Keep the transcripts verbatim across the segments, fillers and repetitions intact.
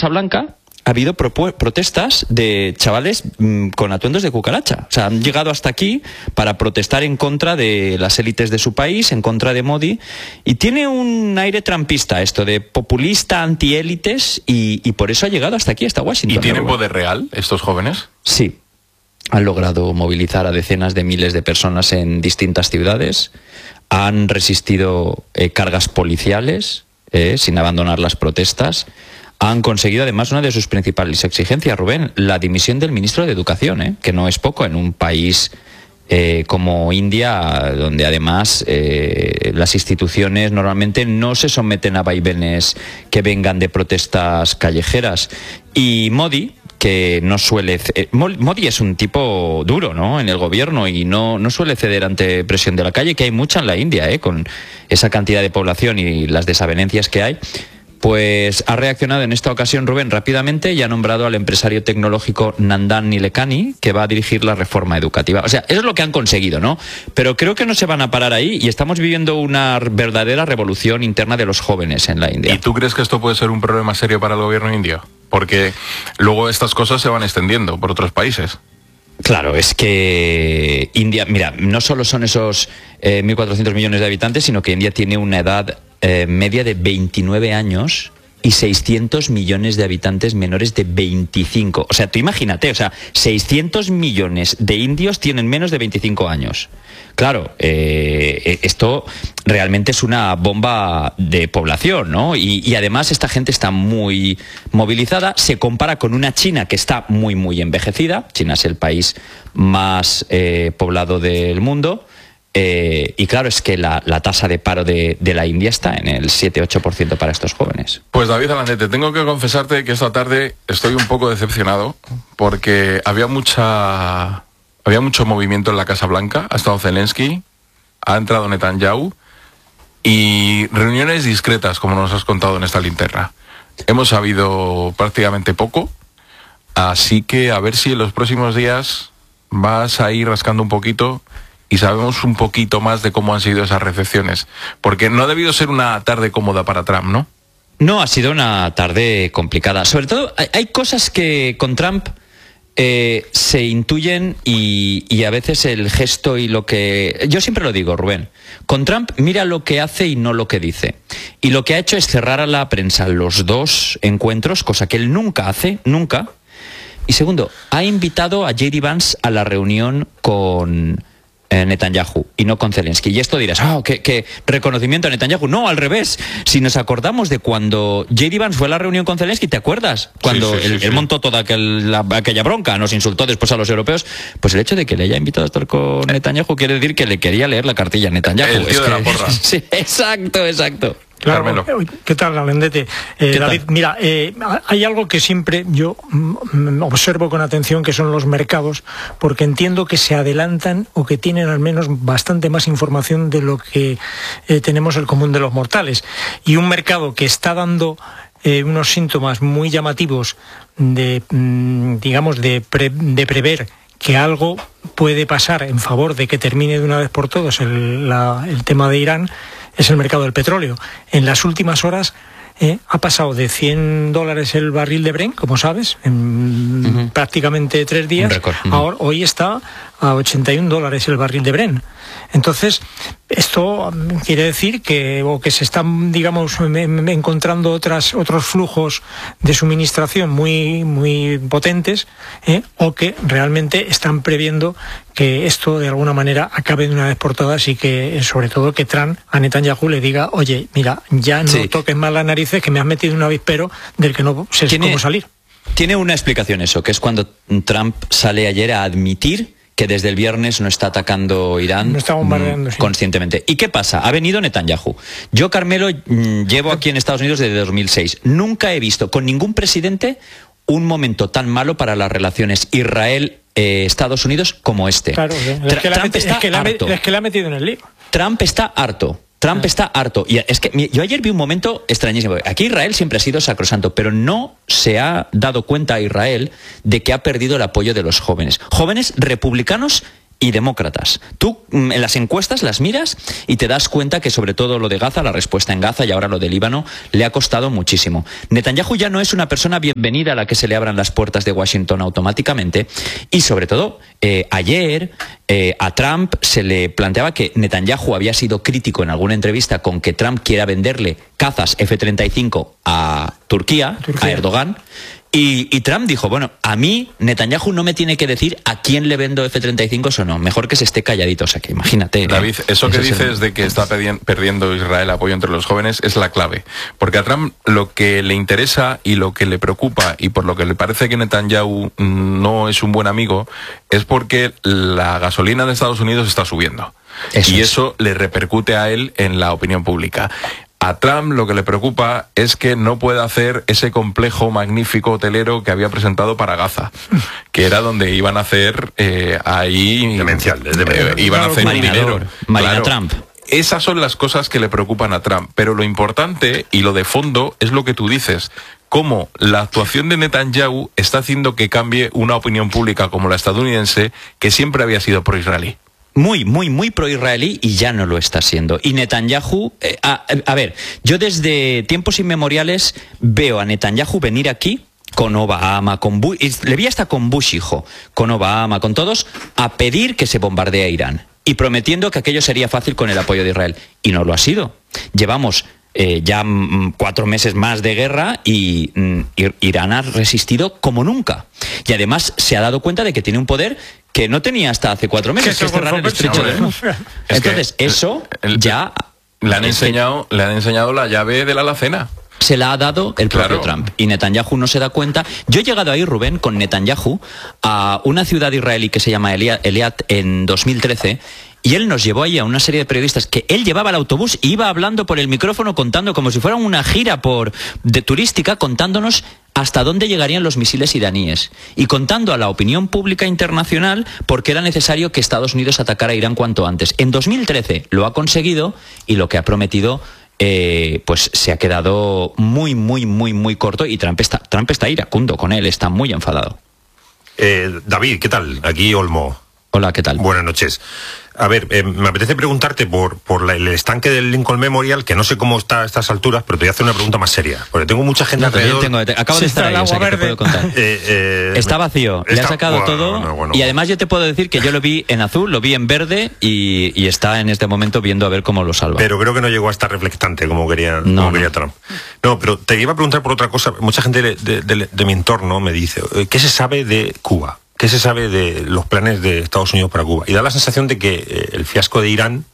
Casa Blanca ha habido protestas de chavales mmm, con atuendos de cucaracha. O sea, han llegado hasta aquí para protestar en contra de las élites de su país, en contra de Modi. Y tiene un aire trumpista esto de populista, antiélites, y, y por eso ha llegado hasta aquí, hasta Washington. ¿Y tienen poder real estos jóvenes? Sí. Han logrado movilizar a decenas de miles de personas en distintas ciudades. Han resistido eh, cargas policiales eh, sin abandonar las protestas. Han conseguido además una de sus principales exigencias, Rubén, la dimisión del ministro de Educación, ¿eh? Que no es poco en un país eh, como India, donde además eh, las instituciones normalmente no se someten a vaivenes que vengan de protestas callejeras. Y Modi, que no suele... Eh, Modi es un tipo duro, ¿no?, en el gobierno, y no, no suele ceder ante presión de la calle, que hay mucha en la India, ¿eh?, con esa cantidad de población y las desavenencias que hay. Pues ha reaccionado en esta ocasión, Rubén, rápidamente, y ha nombrado al empresario tecnológico Nandan Nilekani, que va a dirigir la reforma educativa. O sea, eso es lo que han conseguido, ¿no? Pero creo que no se van a parar ahí, y estamos viviendo una verdadera revolución interna de los jóvenes en la India. ¿Y tú crees que esto puede ser un problema serio para el gobierno indio? Porque luego estas cosas se van extendiendo por otros países. Claro, es que India, mira, no solo son esos eh, mil cuatrocientos millones de habitantes, sino que India tiene una edad eh, media de veintinueve años y seiscientos millones de habitantes menores de veinticinco. O sea, tú imagínate, o sea, seiscientos millones de indios tienen menos de veinticinco años. Claro, eh, esto realmente es una bomba de población, ¿no? Y, y además esta gente está muy movilizada. Se compara con una China que está muy, muy envejecida. China es el país más eh, poblado del mundo. Eh, y claro, es que la, la tasa de paro de, de la India está en el siete ocho por ciento para estos jóvenes. Pues David Alandete, tengo que confesarte que esta tarde estoy un poco decepcionado porque había mucha había mucho movimiento en la Casa Blanca. Ha estado Zelensky, ha entrado Netanyahu y reuniones discretas, como nos has contado en esta linterna. Hemos sabido prácticamente poco, así que a ver si en los próximos días vas a ir rascando un poquito y sabemos un poquito más de cómo han sido esas recepciones. Porque no ha debido ser una tarde cómoda para Trump, ¿no? No, ha sido una tarde complicada. Sobre todo, hay, hay cosas que con Trump eh, se intuyen y, y a veces el gesto y lo que... Yo siempre lo digo, Rubén. Con Trump, mira lo que hace y no lo que dice. Y lo que ha hecho es cerrar a la prensa los dos encuentros, cosa que él nunca hace, nunca. Y segundo, ha invitado a J D Vance a la reunión con Netanyahu y no con Zelensky. Y esto dirás, oh, ¿qué, qué reconocimiento a Netanyahu? No, al revés. Si nos acordamos de cuando J D Vance fue a la reunión con Zelensky, ¿te acuerdas? Cuando sí, sí, él, sí, sí. él montó toda aquel, la, aquella bronca, nos insultó después a los europeos. Pues el hecho de que le haya invitado a estar con Netanyahu quiere decir que le quería leer la cartilla a Netanyahu. El tío es de que... la porra. Sí, exacto, exacto. Claro, ¿qué tal, Alandete? Eh, David, tal? Mira, eh, hay algo que siempre yo mm, observo con atención, que son los mercados, porque entiendo que se adelantan o que tienen al menos bastante más información de lo que eh, tenemos el común de los mortales. Y un mercado que está dando eh, unos síntomas muy llamativos de, mm, digamos, de, pre, de prever que algo puede pasar en favor de que termine de una vez por todas el, la, el tema de Irán, es el mercado del petróleo. En las últimas horas eh, ha pasado de cien dólares el barril de Brent, como sabes, en uh-huh. prácticamente tres días. Uh-huh. Ahora, hoy está a ochenta y un dólares el barril de Brent. Entonces, esto quiere decir que, o que se están, digamos, encontrando otras, otros flujos de suministración muy, muy potentes, ¿eh? o que realmente están previendo que esto de alguna manera acabe de una vez por todas, y que, sobre todo, que Trump a Netanyahu le diga, oye, mira, ya no sí. toques más las narices, que me has metido un avispero del que no sé cómo salir. Tiene una explicación eso, que es cuando Trump sale ayer a admitir que desde el viernes no está atacando Irán no está bombardeando, sí. conscientemente. ¿Y qué pasa? Ha venido Netanyahu. Yo, Carmelo, llevo aquí en Estados Unidos desde dos mil seis. Nunca he visto con ningún presidente un momento tan malo para las relaciones Israel-Estados Unidos como este. Claro, es que, Trump está es, que harto. es que le ha metido en el lío. Trump está harto. Trump ah. está harto. Y es que yo ayer vi un momento extrañísimo. Aquí Israel siempre ha sido sacrosanto, pero no se ha dado cuenta a Israel de que ha perdido el apoyo de los jóvenes. Jóvenes republicanos y demócratas. Tú en las encuestas las miras y te das cuenta que sobre todo lo de Gaza, la respuesta en Gaza y ahora lo de Líbano, le ha costado muchísimo. Netanyahu ya no es una persona bienvenida a la que se le abran las puertas de Washington automáticamente y sobre todo eh, ayer eh, a Trump se le planteaba que Netanyahu había sido crítico en alguna entrevista con que Trump quiera venderle cazas F treinta y cinco a Turquía, Turquía. a Erdogan. Y, y Trump dijo, bueno, a mí Netanyahu no me tiene que decir a quién le vendo F treinta y cinco o no, mejor que se esté calladito, o sea que imagínate. David, ¿eh? eso que Ese dices el... de que está perdiendo Israel apoyo entre los jóvenes es la clave, porque a Trump lo que le interesa y lo que le preocupa y por lo que le parece que Netanyahu no es un buen amigo es porque la gasolina de Estados Unidos está subiendo. Eso y es. Eso le repercute a él en la opinión pública. A Trump lo que le preocupa es que no puede hacer ese complejo magnífico hotelero que había presentado para Gaza, que era donde iban a hacer eh, ahí... Demencial, demencial. Eh, iban a hacer un dinero. Marina claro. Trump. Esas son las cosas que le preocupan a Trump, pero lo importante y lo de fondo es lo que tú dices, cómo la actuación de Netanyahu está haciendo que cambie una opinión pública como la estadounidense, que siempre había sido pro-israelí. Muy, muy, muy pro-israelí y ya no lo está siendo. Y Netanyahu, eh, a, a ver, yo desde tiempos inmemoriales veo a Netanyahu venir aquí con Obama, con Bush, le vi hasta con Bush hijo, con Obama, con todos, a pedir que se bombardee a Irán y prometiendo que aquello sería fácil con el apoyo de Israel. Y no lo ha sido. Llevamos eh, ya mm, cuatro meses más de guerra y mm, Irán ha resistido como nunca. Y además se ha dado cuenta de que tiene un poder que no tenía hasta hace cuatro meses, que es cerrar el estrecho de Hormuz. Entonces, eso el, ya... Le han, enseñado, le han enseñado la llave de la alacena. Se la ha dado el propio claro. Trump. Y Netanyahu no se da cuenta. Yo he llegado ahí, Rubén, con Netanyahu, a una ciudad israelí que se llama Eliat en dos mil trece, y él nos llevó ahí a una serie de periodistas que él llevaba al autobús y iba hablando por el micrófono, contando como si fuera una gira por de turística, contándonos hasta dónde llegarían los misiles iraníes y contando a la opinión pública internacional por qué era necesario que Estados Unidos atacara a Irán cuanto antes. En dos mil trece lo ha conseguido y lo que ha prometido eh, pues se ha quedado muy, muy, muy, muy corto y Trump está, Trump está iracundo con él, está muy enfadado. Eh, David, ¿qué tal? Aquí Olmo. Hola, ¿qué tal? Buenas noches. A ver, eh, me apetece preguntarte por, por la, el estanque del Lincoln Memorial, que no sé cómo está a estas alturas, pero te voy a hacer una pregunta más seria. Porque tengo mucha gente no, alrededor... Tengo, te, acabo sí, de estar ahí, o sea, que te puedo contar. Eh, eh, está vacío, está, le ha sacado bueno, todo. Bueno, bueno, y además yo te puedo decir que yo lo vi en azul, lo vi en verde y, y está en este momento viendo a ver cómo lo salva. Pero creo que no llegó a estar reflectante como quería, no, como quería no. Trump. No, pero te iba a preguntar por otra cosa. Mucha gente de, de, de, de mi entorno me dice, ¿qué se sabe de Cuba? ¿Qué se sabe de los planes de Estados Unidos para Cuba? Y da la sensación de que eh, el fiasco de Irán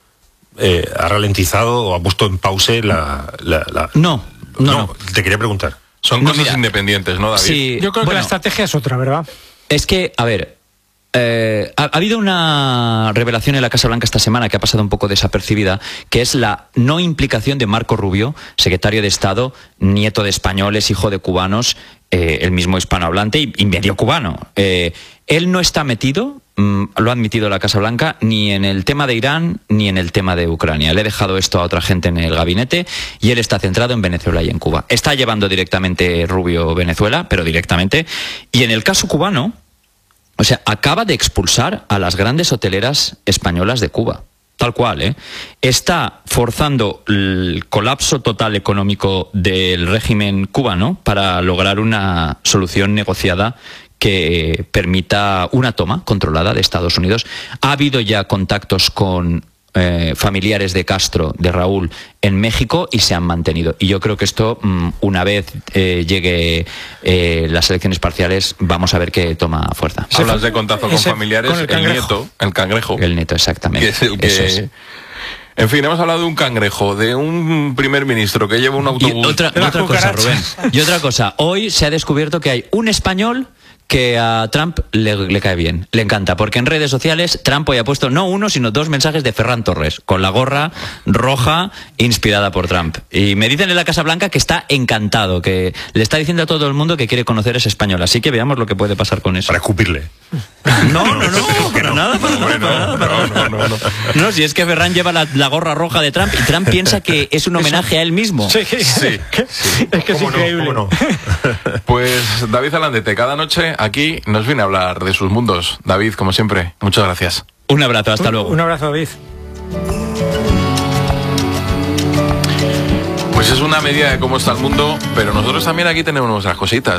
eh, ha ralentizado o ha puesto en pause la... la, la... No, no, no, te quería preguntar. Son no, cosas mira, independientes, ¿no, David? Sí, yo creo bueno, que la estrategia es otra, ¿verdad? Es que, a ver... Eh, ha, ha habido una revelación en la Casa Blanca esta semana que ha pasado un poco desapercibida, que es la no implicación de Marco Rubio, secretario de Estado, nieto de españoles, hijo de cubanos, eh, el mismo hispanohablante y, y medio cubano. Eh, él no está metido, mm, lo ha admitido la Casa Blanca, ni en el tema de Irán ni en el tema de Ucrania. Le he dejado esto a otra gente en el gabinete y él está centrado en Venezuela y en Cuba. Está llevando directamente Rubio Venezuela, pero directamente. Y en el caso cubano, o sea, acaba de expulsar a las grandes hoteleras españolas de Cuba. Tal cual, ¿eh? Está forzando el colapso total económico del régimen cubano para lograr una solución negociada que permita una toma controlada de Estados Unidos. Ha habido ya contactos con eh, familiares de Castro, de Raúl, en México y se han mantenido. Y yo creo que esto, una vez eh, llegue eh, las elecciones parciales, vamos a ver que toma fuerza. Hablas de contacto con familiares, con el, el nieto, el cangrejo. El nieto, exactamente. Que es el que... Eso es. En fin, hemos hablado de un cangrejo, de un primer ministro que lleva un autobús. Y otra, otra cosa, Rubén. Y otra cosa, hoy se ha descubierto que hay un español que a Trump le, le cae bien, le encanta, porque en redes sociales Trump hoy ha puesto no uno, sino dos mensajes de Ferran Torres, con la gorra roja inspirada por Trump. Y me dicen en la Casa Blanca que está encantado, que le está diciendo a todo el mundo que quiere conocer ese español. Así que veamos lo que puede pasar con eso. Para escupirle. No, no, no, para nada, para nada, para nada, para nada. No, no, no, no. No, si es que Ferran lleva la, la gorra roja de Trump y Trump piensa que es un homenaje a él mismo. Sí, sí, sí. Es que es increíble. No, no? Pues David Alandete, cada noche aquí nos viene a hablar de sus mundos. David, como siempre, muchas gracias. Un abrazo, hasta un, luego. Un abrazo, David. Pues es una medida de cómo está el mundo, pero nosotros también aquí tenemos nuestras cositas.